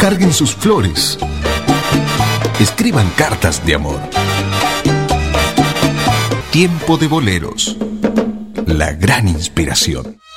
Descarguen sus flores. Escriban cartas de amor. Tiempo de boleros. La gran inspiración.